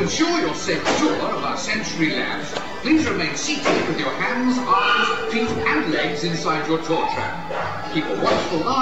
ensure your safe tour of our sensory labs, please remain seated with your hands, arms, feet and legs inside your tour tram. Keep a watchful eye